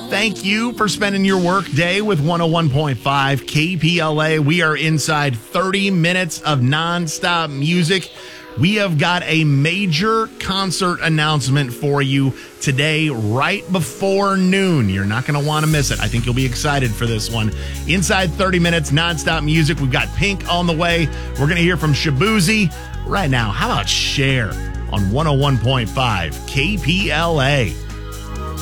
Thank you for spending your work day with 101.5 KPLA. We are inside 30 minutes of nonstop music. We have got a major concert announcement for you today, right before noon. You're not going to want to miss it. I think you'll be excited for this one. Inside 30 minutes, nonstop music. We've got Pink on the way. We're going to hear from Shaboozey. Right now, how about Cher on 101.5 KPLA?